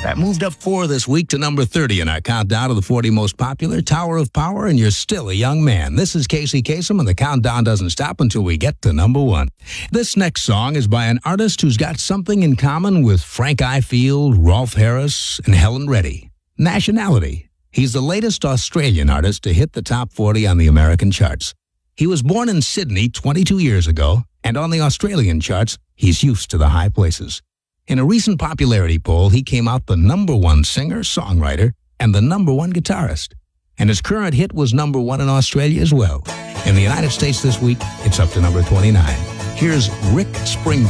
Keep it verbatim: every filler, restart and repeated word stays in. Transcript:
That moved up four this week to number thirty in our countdown of the forty most popular, Tower of Power, and you're still a young man. This is Casey Kasem, and the countdown doesn't stop until we get to number one. This next song is by an artist who's got something in common with Frank Ifield, Rolf Harris, and Helen Reddy. Nationality. He's the latest Australian artist to hit the top forty on the American charts. He was born in Sydney twenty-two years ago, and on the Australian charts, he's used to the high places. In a recent popularity poll, he came out the number one singer, songwriter, and the number one guitarist. And his current hit was number one in Australia as well. In the United States this week, it's up to number twenty-nine. Here's Rick Springfield.